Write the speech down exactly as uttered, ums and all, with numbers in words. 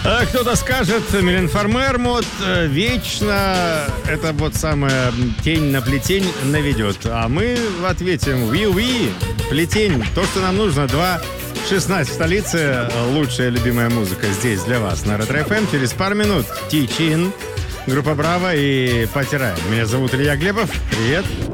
А кто-то скажет, Милен Фармер, вечно это вот самая тень на плетень наведет. А мы ответим, ви-ви, плетень, то, что нам нужно, два шестнадцать в столице, лучшая любимая музыка здесь для вас на Ретро эф эм. Через пару минут Тичин, группа Браво и Потираем. Меня зовут Илья Глебов. Привет.